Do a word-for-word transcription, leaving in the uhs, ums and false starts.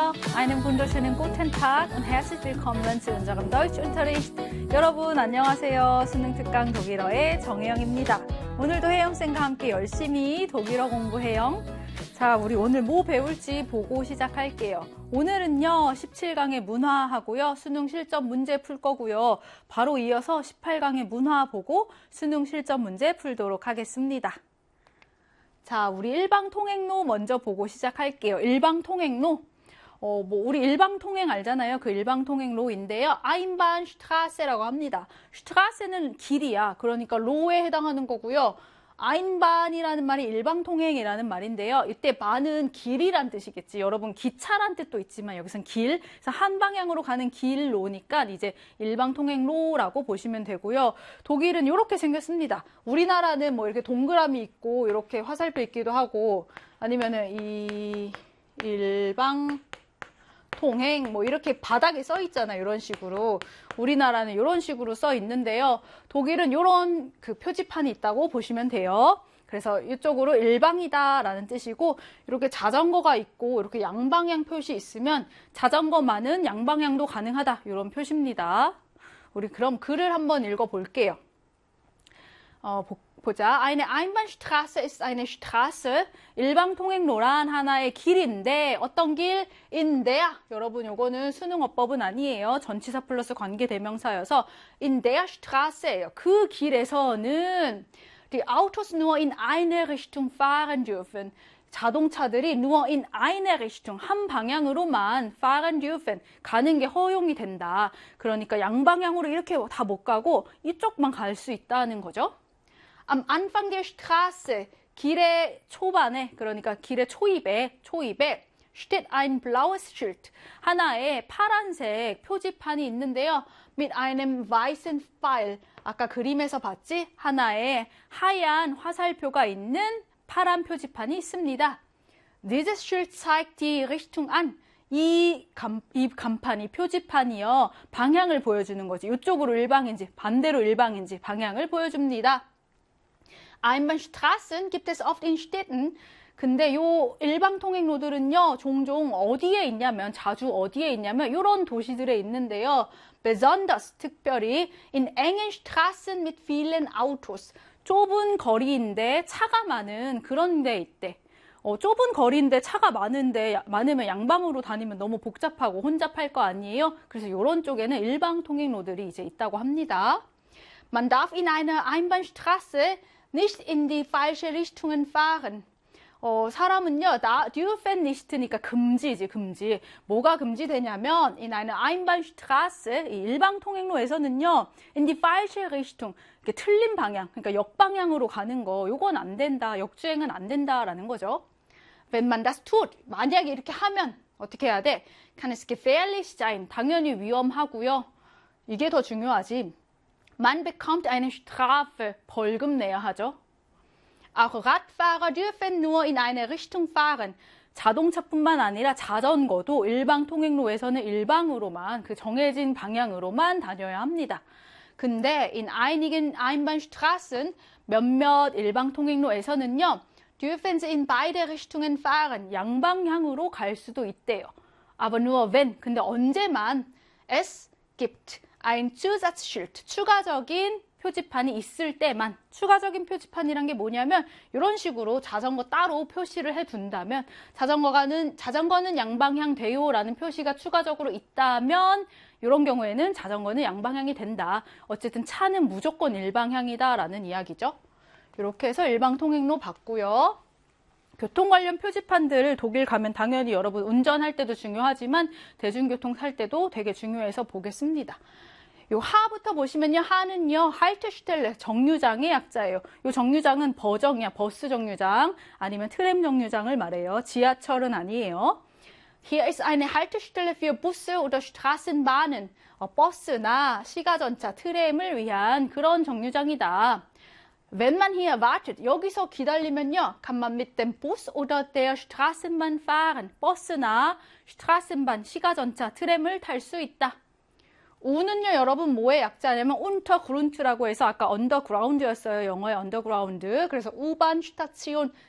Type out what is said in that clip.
Hallo, einen wunderschönen guten Tag und herzlich willkommen zu unserem Deutschunterricht. 여러분 안녕하세요. 수능 특강 독일어의 정혜영입니다. 오늘도 혜영쌤과 함께 열심히 독일어 공부해요. 자, 우리 오늘 뭐 배울지 보고 시작할게요. 오늘은요, 십칠 강의 문화하고요, 수능 실전 문제 풀 거고요. 바로 이어서 십팔 강의 문화 보고 수능 실전 문제 풀도록 하겠습니다. 자, 우리 일방통행로 먼저 보고 시작할게요. 일방통행로. 어, 뭐, 우리 일방통행 알잖아요. 그 일방통행로인데요. Einbahnstraße라고 합니다. Straße는 길이야. 그러니까 로에 해당하는 거고요. Einbahn이라는 말이 일방통행이라는 말인데요. 이때 바는 길이란 뜻이겠지. 여러분 기차란 뜻도 있지만 여기선 길. 그래서 한 방향으로 가는 길로니까 이제 일방통행로라고 보시면 되고요. 독일은 이렇게 생겼습니다. 우리나라는 뭐 이렇게 동그라미 있고 이렇게 화살표 있기도 하고 아니면은 이 일방 통행 뭐 이렇게 바닥에 써 있잖아요. 이런 식으로. 우리나라는 이런 식으로 써 있는데요. 독일은 이런 그 표지판이 있다고 보시면 돼요. 그래서 이쪽으로 일방이다라는 뜻이고 이렇게 자전거가 있고 이렇게 양방향 표시 있으면 자전거만은 양방향도 가능하다. 이런 표시입니다. 우리 그럼 글을 한번 읽어볼게요. 어, 보자. Eine Einbahnstraße ist eine Straße. 일방통행로란 하나의 길인데 어떤 길? in der. 여러분 요거는 수능어법은 아니에요. 전치사 플러스 관계대명사여서 in der Straße예요. 그 길에서는 die Autos nur in eine Richtung fahren dürfen. 자동차들이 nur in eine Richtung, 한 방향으로만 fahren dürfen, 가는 게 허용이 된다. 그러니까 양방향으로 이렇게 다 못 가고 이쪽만 갈 수 있다는 거죠. Am Anfang der Straße, 길의 초반에, 그러니까 길의 초입에, 초입에 steht ein blaues Schild, 하나의 파란색 표지판이 있는데요. mit einem weißen Pfeil, 아까 그림에서 봤지? 하나의 하얀 화살표가 있는 파란 표지판이 있습니다. Dieses Schild zeigt die Richtung an. 이, 간, 이 간판, 이 표지판이요. 방향을 보여주는 거지. 이쪽으로 일방인지 반대로 일방인지 방향을 보여줍니다. Einbahnstraßen gibt es oft in Städten. 근데 요 일방통행로들은요, 종종 어디에 있냐면, 자주 어디에 있냐면, 요런 도시들에 있는데요. Besonders, 특별히, in engen Straßen mit vielen Autos. 좁은 거리인데 차가 많은 그런 데 있대. 어, 좁은 거리인데 차가 많은데, 많으면 양방으로 다니면 너무 복잡하고 혼잡할 거 아니에요? 그래서 요런 쪽에는 일방통행로들이 이제 있다고 합니다. Man darf in einer Einbahnstraße nicht in die falsche Richtungen fahren. 어, 사람은요, 나, dürfen nicht니까 금지지, 금지. 뭐가 금지되냐면, in einer Einbahnstraße, 이 일방통행로에서는요, in die falsche Richtung, 이렇게 틀린 방향, 그러니까 역방향으로 가는 거, 요건 안 된다, 역주행은 안 된다라는 거죠. Wenn man das tut, 만약에 이렇게 하면, 어떻게 해야 돼? Kann es gefährlich sein, 당연히 위험하고요. 이게 더 중요하지. Man bekommt eine Strafe, 벌금 내야 하죠. Auch Radfahrer dürfen nur in eine Richtung fahren. 자동차뿐만 아니라 자전거도 일방통행로에서는 일방으로만, 그 정해진 방향으로만 다녀야 합니다. 근데 in einigen Einbahnstraßen, 몇몇 일방통행로에서는요, dürfen sie in beide Richtungen fahren. 양방향으로 갈 수도 있대요. Aber nur wenn, 근데 언제만 es gibt ein Zusatzschild, 추가적인 표지판이 있을 때만. 추가적인 표지판이란 게 뭐냐면 이런 식으로 자전거 따로 표시를 해둔다면 자전거가는, 자전거는 양방향 돼요 라는 표시가 추가적으로 있다면 이런 경우에는 자전거는 양방향이 된다. 어쨌든 차는 무조건 일방향이다 라는 이야기죠. 이렇게 해서 일방통행로 봤고요. 교통 관련 표지판들을 독일 가면 당연히 여러분 운전할 때도 중요하지만 대중교통 탈 때도 되게 중요해서 보겠습니다. 요 하부터 보시면요. 하는요. 할테슈텔레, 정류장의 약자예요. 요 정류장은 버정이야. 버스 정류장 아니면 트램 정류장을 말해요. 지하철은 아니에요. Hier ist eine Haltestelle für Busse oder Straßenbahnen. 어, 버스나 시가전차, 트램을 위한 그런 정류장이다. Wenn man hier wartet, 여기서 기다리면요. kann man mit dem Bus oder der Straßenbahn fahren. 버스나 Straßenbahn, 시가전차, 트램을 탈 수 있다. 우는요, 여러분 뭐의 약자냐면 untergrund라고 해서 아까 underground였어요. 영어의 underground. 그래서 U-Bahn Station